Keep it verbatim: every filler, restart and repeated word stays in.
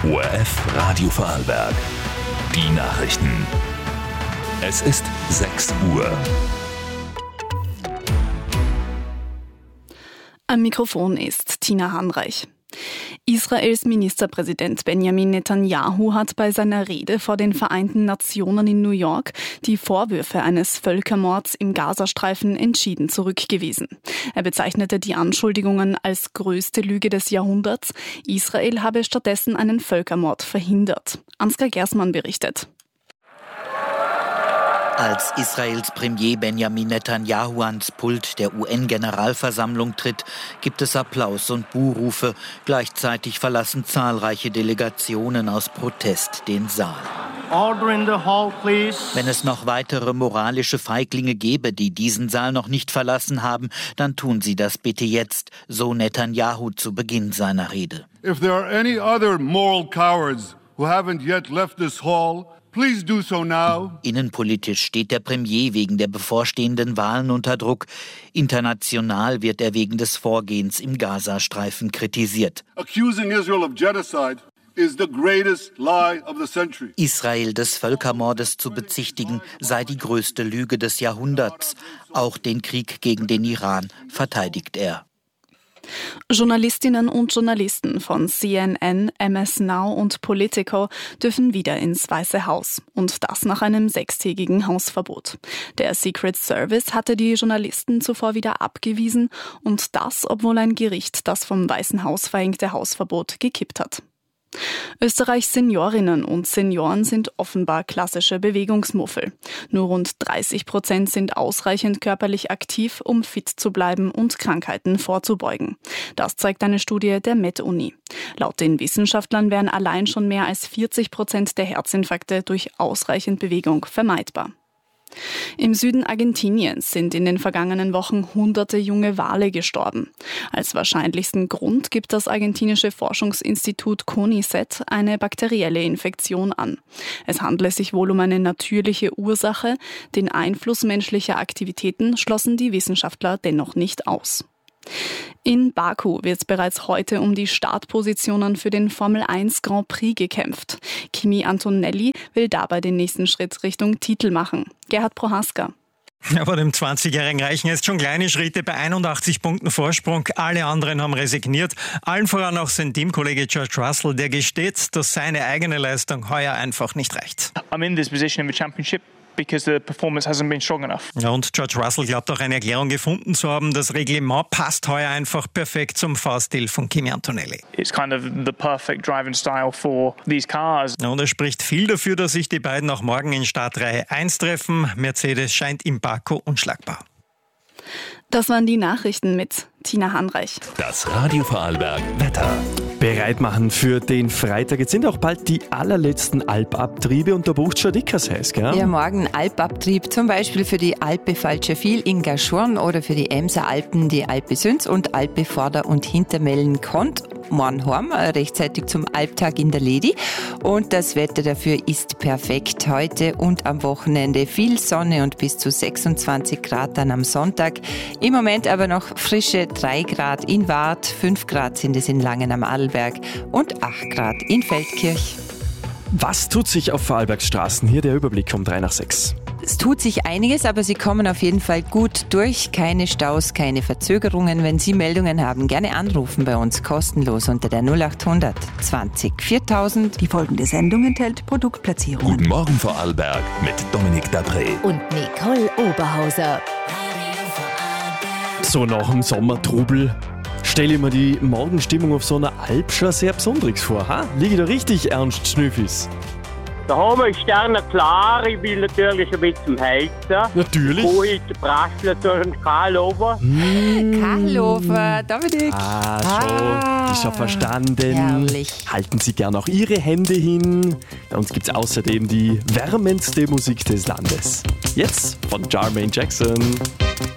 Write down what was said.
O R F Radio Vorarlberg. Die Nachrichten. Es ist sechs Uhr. Am Mikrofon ist Tina Hanreich. Israels Ministerpräsident Benjamin Netanyahu hat bei seiner Rede vor den Vereinten Nationen in New York die Vorwürfe eines Völkermords im Gazastreifen entschieden zurückgewiesen. Er bezeichnete die Anschuldigungen als größte Lüge des Jahrhunderts. Israel habe stattdessen einen Völkermord verhindert. Ansgar Gersmann berichtet. Als Israels Premier Benjamin Netanyahu ans Pult der U N-Generalversammlung tritt, gibt es Applaus und Buhrufe. Gleichzeitig verlassen zahlreiche Delegationen aus Protest den Saal. Order in the hall, please. Wenn es noch weitere moralische Feiglinge gäbe, die diesen Saal noch nicht verlassen haben, dann tun sie das bitte jetzt, so Netanyahu zu Beginn seiner Rede. If there are any other moral cowards who haven't yet left this hall, please do so now. Innenpolitisch steht der Premier wegen der bevorstehenden Wahlen unter Druck. International wird er wegen des Vorgehens im Gazastreifen kritisiert. Accusing Israel of genocide is the greatest lie of the century. Israel des Völkermordes zu bezichtigen, sei die größte Lüge des Jahrhunderts. Auch den Krieg gegen den Iran verteidigt er. Journalistinnen und Journalisten von C N N, M S Now und Politico dürfen wieder ins Weiße Haus. Und das nach einem sechstägigen Hausverbot. Der Secret Service hatte die Journalisten zuvor wieder abgewiesen und das, obwohl ein Gericht das vom Weißen Haus verhängte Hausverbot gekippt hat. Österreichs Seniorinnen und Senioren sind offenbar klassische Bewegungsmuffel. Nur rund dreißig Prozent sind ausreichend körperlich aktiv, um fit zu bleiben und Krankheiten vorzubeugen. Das zeigt eine Studie der Med-Uni. Laut den Wissenschaftlern wären allein schon mehr als vierzig Prozent der Herzinfarkte durch ausreichend Bewegung vermeidbar. Im Süden Argentiniens sind in den vergangenen Wochen hunderte junge Wale gestorben. Als wahrscheinlichsten Grund gibt das argentinische Forschungsinstitut CONICET eine bakterielle Infektion an. Es handle sich wohl um eine natürliche Ursache. Den Einfluss menschlicher Aktivitäten schlossen die Wissenschaftler dennoch nicht aus. In Baku wird bereits heute um die Startpositionen für den Formel eins Grand Prix gekämpft. Kimi Antonelli will dabei den nächsten Schritt Richtung Titel machen. Gerhard Prohaska. Aber dem zwanzigjährigen reichen jetzt schon kleine Schritte bei einundachtzig Punkten Vorsprung. Alle anderen haben resigniert. Allen voran auch sein Teamkollege George Russell, der gesteht, dass seine eigene Leistung heuer einfach nicht reicht. I'm in this position in the championship because the performance hasn't been strong enough. Ja, und George Russell glaubt auch eine Erklärung gefunden zu haben. Das Reglement passt heuer einfach perfekt zum Fahrstil von Kimi Antonelli. It's kind of the perfect driving style for these cars. Ja, und es spricht viel dafür, dass sich die beiden auch morgen in Startreihe eins treffen. Mercedes scheint in Baku unschlagbar. Das waren die Nachrichten mit Tina Hanreich. Das Radio Vorarlberg Wetter. Bereit machen für den Freitag. Jetzt sind auch bald die allerletzten Alpabtriebe und da bucht schon dickers heiß, gell? Ja, morgen Alpabtrieb, zum Beispiel für die Alpe Falschafil in Gaschurn oder für die Emser Alpen die Alpe Süns und Alpe Vorder- und Hintermellen kommt morgen heim, rechtzeitig zum Alptag in der Ledi. Und das Wetter dafür ist perfekt heute und am Wochenende. Viel Sonne und bis zu sechsundzwanzig Grad dann am Sonntag. Im Moment aber noch frische drei Grad in Waadt, fünf Grad sind es in Langen am Adelberg und acht Grad in Feldkirch. Was tut sich auf Vorarlbergs Straßen? Hier der Überblick um drei nach sechs. Es tut sich einiges, aber Sie kommen auf jeden Fall gut durch. Keine Staus, keine Verzögerungen. Wenn Sie Meldungen haben, gerne anrufen bei uns kostenlos unter der null acht hundert zwanzig viertausend. Die folgende Sendung enthält Produktplatzierungen. Guten Morgen Vorarlberg mit Dominik Dapré und Nicole Oberhauser. So nach dem Sommertrubel stelle ich mir die Morgenstimmung auf so einer Alp schon sehr besonders vor. Ha? Liege da richtig ernst, Schnüffis? Da haben wir Sterne klar, ich will natürlich ein bisschen heizen. Natürlich. Heute Brassel und Karlover. Mmh. Karlover, Dominik. Ah, schon. Ah, ist schon verstanden. Herrlich. Halten Sie gern auch Ihre Hände hin. Bei uns gibt es außerdem die wärmendste Musik des Landes. Jetzt von Jermaine Jackson.